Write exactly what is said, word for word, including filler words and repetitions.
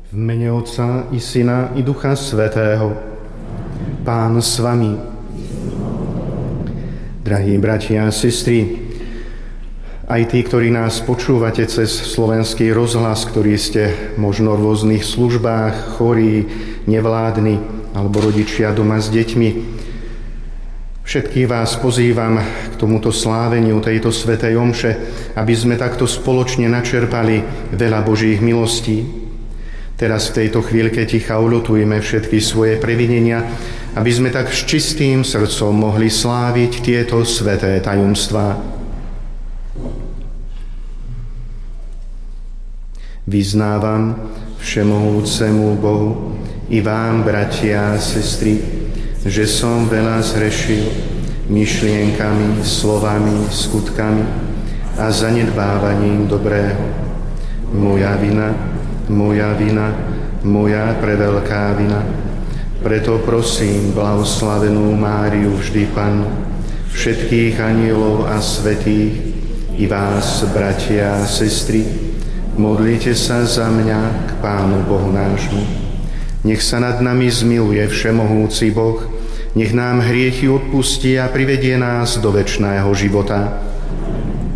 V mene Otca i Syna i Ducha Svätého. Pán s vami. Drahí bratia a sestry, aj tí, ktorí nás počúvate cez slovenský rozhlas, ktorí ste možno v rôznych službách, chorí, nevládni, alebo rodičia doma s deťmi, všetkých vás pozývam k tomuto sláveniu tejto svätej omše, aby sme takto spoločne načerpali veľa Božích milostí. Teraz v tejto chvíľke ticha uľutujme všetky svoje previnenia, aby sme tak s čistým srdcom mohli sláviť tieto sväté tajomstvá. Vyznávam všemohúcemu Bohu i vám, bratia a sestry, že som veľa zhrešil myšlienkami, slovami, skutkami a zanedbávaním dobrého. Moja vina, moja vina, moja preveľká vina. Preto prosím blahoslavenú Máriu, vždy Pannu, všetkých anielov a svätých, i vás, bratia a sestry, modlite sa za mňa k Pánu Bohu nášmu. Nech sa nad nami zmiluje všemohúci Boh, nech nám hriechy odpustí a privedie nás do večného života.